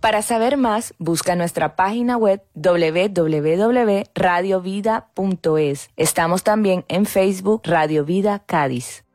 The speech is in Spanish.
Para saber más, busca nuestra página web www.radiovida.es. Estamos también en Facebook Radio Vida Cádiz.